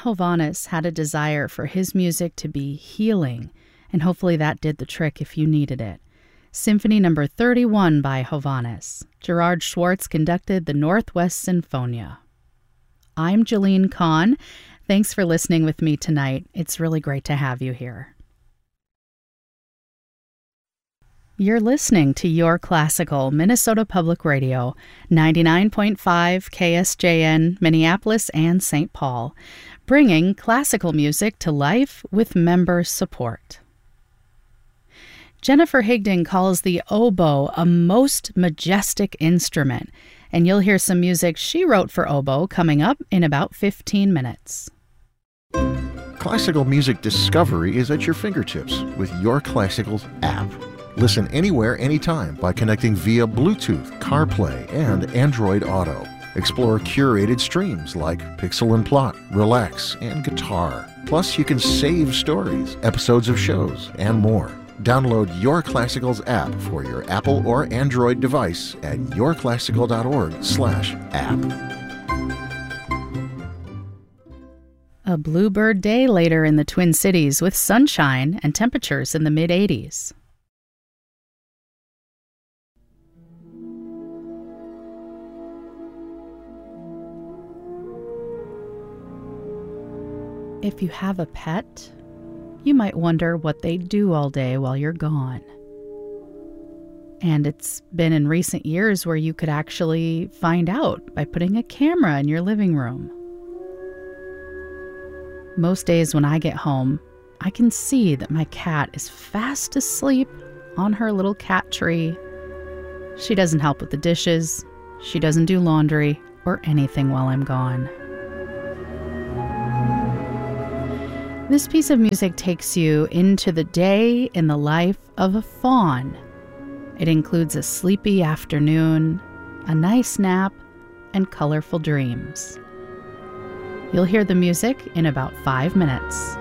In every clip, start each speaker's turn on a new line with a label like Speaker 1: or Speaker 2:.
Speaker 1: Hovhannes had a desire for his music to be healing, and hopefully that did the trick if you needed it. Symphony No. 31 by Hovhannes. Gerard Schwartz conducted the Northwest Sinfonia. I'm Jalene Kahn. Thanks for listening with me tonight. It's really great to have you here. You're listening to Your Classical, Minnesota Public Radio, 99.5 KSJN, Minneapolis and St. Paul, bringing classical music to life with member support. Jennifer Higdon calls the oboe a most majestic instrument, and you'll hear some music she wrote for oboe coming up in about 15 minutes.
Speaker 2: Classical music discovery is at your fingertips with Your Classical's app. Listen anywhere, anytime by connecting via Bluetooth, CarPlay, and Android Auto. Explore curated streams like Pixel and Plot, Relax, and Guitar. Plus, you can save stories, episodes of shows, and more. Download Your Classical's app for your Apple or Android device at yourclassical.org/app.
Speaker 1: A bluebird day later in the Twin Cities with sunshine and temperatures in the mid-80s. If you have a pet, you might wonder what they do all day while you're gone. And it's been in recent years where you could actually find out by putting a camera in your living room. Most days when I get home, I can see that my cat is fast asleep on her little cat tree. She doesn't help with the dishes, she doesn't do laundry, or anything while I'm gone. This piece of music takes you into the day in the life of a fawn. It includes a sleepy afternoon, a nice nap, and colorful dreams. You'll hear the music in about 5 minutes.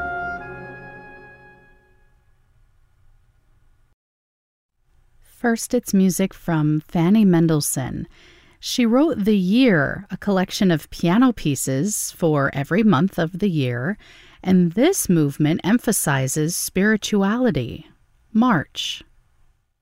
Speaker 1: First, it's music from Fanny Mendelssohn. She wrote The Year, a collection of piano pieces for every month of the year, and this movement emphasizes spirituality. March.